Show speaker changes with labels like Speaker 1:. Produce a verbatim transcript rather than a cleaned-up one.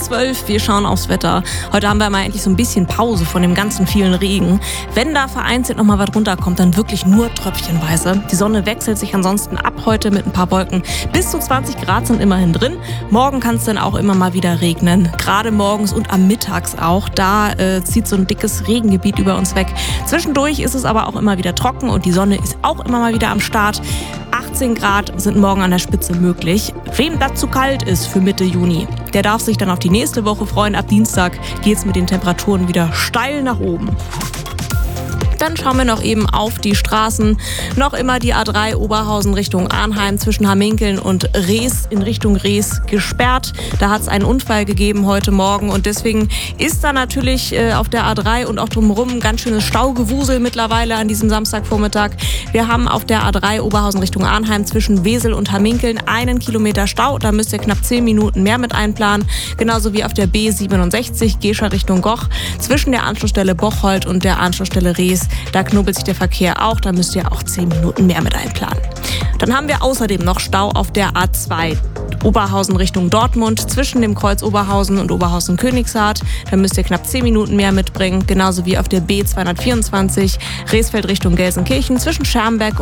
Speaker 1: zwölf, wir schauen aufs Wetter. Heute haben wir mal endlich so ein bisschen Pause von dem ganzen vielen Regen. Wenn da vereinzelt noch mal was runterkommt, dann wirklich nur tröpfchenweise. Die Sonne wechselt sich ansonsten ab heute mit ein paar Wolken. Bis zu zwanzig Grad sind immerhin drin. Morgen kann es dann auch immer mal wieder regnen. Gerade morgens und am Mittags auch. Da äh, zieht so ein dickes Regengebiet über uns weg. Zwischendurch ist es aber auch immer wieder trocken und die Sonne ist auch immer mal wieder am Start. achtzehn Grad sind morgen an der Spitze möglich. Wem das zu kalt ist für Mitte Juni, der darf sich dann auf die nächste Woche freuen. Ab Dienstag geht's mit den Temperaturen wieder steil nach oben. Dann schauen wir noch eben auf die Straßen. Noch immer die A drei Oberhausen Richtung Arnheim zwischen Hamminkeln und Rees in Richtung Rees gesperrt. Da hat es einen Unfall gegeben heute Morgen und deswegen ist da natürlich äh, auf der A drei und auch drumherum ein ganz schönes Staugewusel mittlerweile an diesem Samstagvormittag. Wir haben auf der A drei Oberhausen Richtung Arnheim zwischen Wesel und Hamminkeln einen Kilometer Stau. Da müsst ihr knapp zehn Minuten mehr mit einplanen. Genauso wie auf der B siebenundsechzig Gescher Richtung Goch zwischen der Anschlussstelle Bocholt und der Anschlussstelle Rees. Da knubbelt sich der Verkehr auch, da müsst ihr auch zehn Minuten mehr mit einplanen. Dann haben wir außerdem noch Stau auf der A zwei Oberhausen Richtung Dortmund zwischen dem Kreuz Oberhausen und Oberhausen-Königshardt. Da müsst ihr knapp zehn Minuten mehr mitbringen, genauso wie auf der B zweihundertvierundzwanzig Reesfeld Richtung Gelsenkirchen zwischen Schermbeck